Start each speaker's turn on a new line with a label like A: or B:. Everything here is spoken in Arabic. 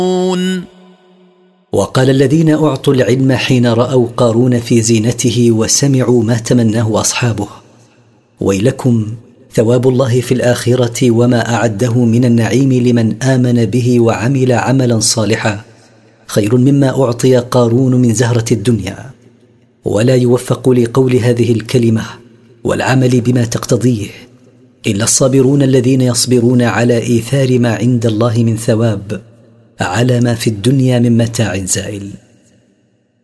A: وقال الذين أعطوا العلم حين رأوا قارون في زينته وسمعوا ما تمناه أصحابه: ويلكم، ثواب الله في الآخرة وما أعده من النعيم لمن آمن به وعمل عملا صالحا خير مما أعطي قارون من زهرة الدنيا. ولا يوفق لقول هذه الكلمة والعمل بما تقتضيه إلا الصابرون الذين يصبرون على إيثار ما عند الله من ثواب على ما في الدنيا من متاع زائل.